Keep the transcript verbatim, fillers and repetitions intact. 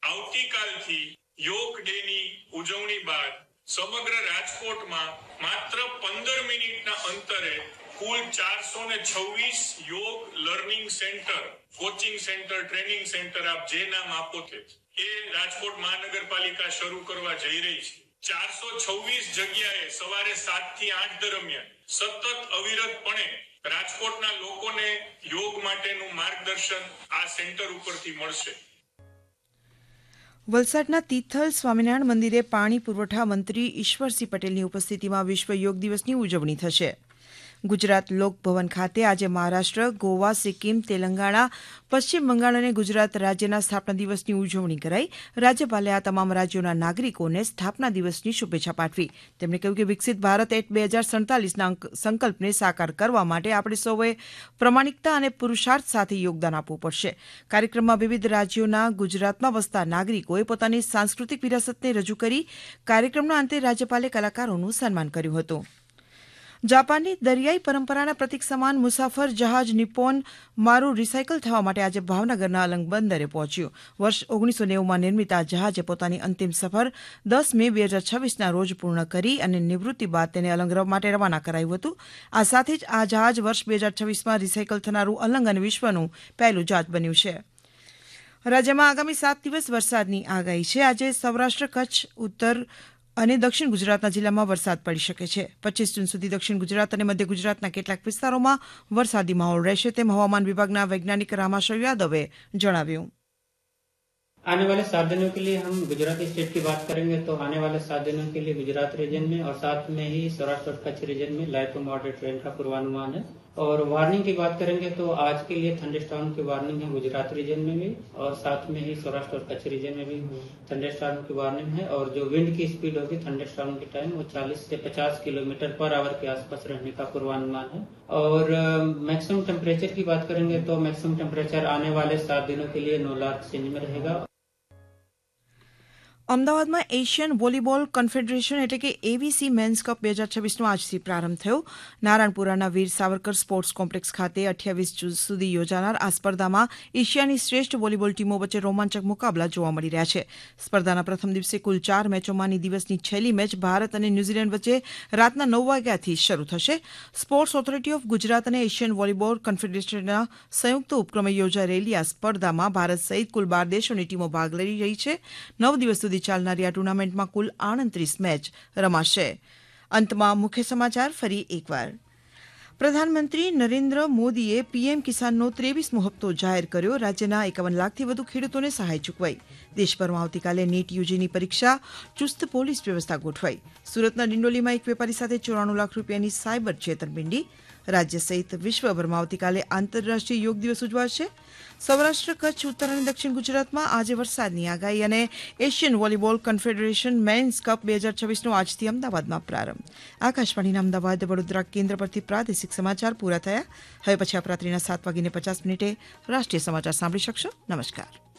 આવતીકાલથી યોગ ડેની ઉજવણી બાદ સમગ્ર રાજકોટમાં માત્ર પંદર મિનિટના અંતરે કુલ ચારસો ને છવ્વીસ યોગ learning centre, coaching centre, training centre, આપ જે નામ આપો તે એ રાજકોટ મહાનગરપાલિકા શરૂ કરવા જઈ રહી છે. ચારસો છવ્વીસ જગ્યાએ સવારે સાત થી આઠ દરમિયાન સતત અવિરતપણે રાજકોટના લોકોને યોગ માટેનું માર્ગદર્શન આ સેન્ટર ઉપરથી મળશે. વલસાડના તિથલ સ્વામિનારાયણ મંદિરે પાણી પુરવઠા મંત્રી ઈશ્વરસિંહ પટેલની ઉપસ્થિતિમાં વિશ્વ યોગ દિવસની ઉજવણી થશે. ગુજરાત લોકભવન ખાતે આજે મહારાષ્ટ્ર, ગોવા, સિક્કિમ, તેલંગાણા, પશ્ચિમ બંગાળ અને ગુજરાત રાજ્યના સ્થાપના દિવસની ઉજવણી કરાઈ. રાજ્યપાલે આ તમામ રાજ્યોના નાગરિકોને સ્થાપના દિવસની શુભેચ્છા પાઠવી. તેમણે કહ્યું કે વિકસિત ભારત એટ બે હજાર સડતાલીસના સંકલ્પને સાકાર કરવા માટે આપણે સૌએ પ્રમાણિકતા અને પુરુષાર્થ સાથે યોગદાન આપવું પડશે. કાર્યક્રમમાં વિવિધ રાજ્યોના ગુજરાતમાં વસતા નાગરિકોએ પોતાની સાંસ્કૃતિક વિરાસતને રજૂ કરી. કાર્યક્રમના અંતે રાજ્યપાલે કલાકારોનું સન્માન કર્યું હતું. જાપાનની દરિયાઈ પરંપરાના પ્રતિક સમાન મુસાફર જહાજ નિપ્પોન મારું રિસાયકલ થવા માટે આજે ભાવનગરના અલંગ બંદરે પહોંચ્યું. વર્ષ ઓગણીસો નેવુંમાં નિર્મિત આ જહાજે પોતાની અંતિમ સફર દસ મે બે હજાર છવ્વીસના રોજ પૂર્ણ કરી અને નિવૃત્તિ બાદ તેને અલંગ માટે રવાના કરાયું હતું. આ સાથે જ આ જહાજ વર્ષ બે હજાર છવ્વીસમાં રિસાયકલ થનારું અલંગ અને વિશ્વનું પહેલું જહાજ બન્યું છે. રાજ્યમાં આગામી સાત દિવસ વરસાદની આગાહી છે. આજે સૌરાષ્ટ્ર, કચ્છ, ઉત્તર અને દક્ષિણ ગુજરાતના જિલ્લામાં વરસાદ પડી શકે છે. પચીસ જૂન સુધી દક્ષિણ ગુજરાત અને મધ્ય ગુજરાતના કેટલાક વિસ્તારોમાં વરસાદી માહોલ રહેશે તેમ હવામાન વિભાગના વૈજ્ઞાનિક રામાશવ યાદવે જણાવ્યું. आने वाले सात दिनों के लिए हम गुजराती स्टेट की बात करेंगे तो आने वाले सात दिनों के लिए गुजरात रीजन में और साथ में ही सौराष्ट्र और कच्छ रीजन में लाइट टू मॉडरेट रेन का पूर्वानुमान है. और वार्निंग की बात करेंगे तो आज के लिए थंडरस्टॉर्म की वार्निंग है गुजरात रीजन में भी और साथ में ही सौराष्ट्र और कच्छ रीजन में भी थंडरस्टॉर्म की वार्निंग है. और जो विंड की स्पीड होगी थंडरस्टॉर्म के टाइम वो चालीस से पचास किलोमीटर पर आवर के आसपास रहने का पूर्वानुमान है. और मैक्सिमम टेम्परेचर की बात करेंगे तो मैक्सिमम टेम्परेचर आने वाले सात दिनों के लिए नौ लाख रेंज में रहेगा. અમદાવાદમાં એશિયન વોલીબોલ કન્ફેડરેશન એટલે કે એવીસી મેન્સ કપ બે હજાર છવ્વીસનો આજથી પ્રારંભ થયો. નારાયણપુરાના વીર સાવરકર સ્પોર્ટ્સ કોમ્પ્લેક્સ ખાતે અઠ્યાવીસ જૂન સુધી યોજાનાર આ સ્પર્ધામાં એશિયાની શ્રેષ્ઠ વોલીબોલ ટીમો વચ્ચે રોમાંચક મુકાબલા જોવા મળી રહ્યા છે. સ્પર્ધાના પ્રથમ દિવસે કુલ ચાર મેચોમાંની દિવસની છેલ્લી મેચ ભારત અને ન્યૂઝીલેન્ડ વચ્ચે રાતના નવ વાગ્યાથી શરૂ થશે. સ્પોર્ટ્સ ઓથોરિટી ઓફ ગુજરાત અને એશિયન વોલીબોલ કન્ફેડરેશનના સંયુક્ત ઉપક્રમે યોજાઈ રહેલી આ સ્પર્ધામાં ભારત સહિત કુલ બાર દેશોની ટીમો ભાગ લઈ રહી છે. નવ દિવસ સુધી ચાલનારી આ ટુર્નામેન્ટમાં કુલ આડત્રીસ મેચ રમાશે. અંતમાં મુખ્ય સમાચાર ફરી એકવાર. પ્રધાનમંત્રી નરેન્દ્ર મોદીએ પીએમ કિસાનનો ત્રેવીસમો હપ્તો જાહેર કર્યો. રાજ્યના એકાવન લાખથી વધુ ખેડૂતોને સહાય ચૂકવાઈ. દેશભરમાં આવતીકાલે નીટ યુજીની પરીક્ષા, ચુસ્ત પોલીસ વ્યવસ્થા ગોઠવાઈ. સુરતના ડિંડોલીમાં એક વેપારી સાથે ચોરાણું લાખ રૂપિયાની સાયબર છેતરપિંડી. રાજ્ય સહિત વિશ્વભરમાં આવતીકાલે આંતરરાષ્ટ્રીય યોગ દિવસ ઉજવાશે. સૌરાષ્ટ્ર, કચ્છ, ઉત્તર અને દક્ષિણ ગુજરાતમાં આજે વરસાદની આગાહી અને Asian volleyball confederation men's cup બે હજાર છવ્વીસનો આજથી અમદાવાદમાં પ્રારંભ. આકાશવાણીના અમદાવાદ વડોદરા કેન્દ્ર પરથી પ્રાદેશિક સમાચાર પૂરા થયા. હવે પછી આપ રાત્રિના સાત વાગીને પચાસ મિનિટે રાષ્ટ્રીય સમાચાર સાંભળી શકશો. નમસ્કાર.